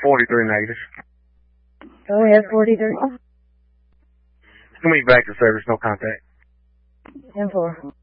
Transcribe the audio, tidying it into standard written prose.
43 negative. Go ahead, 43. It's going to be back to service, no contact. 10-4.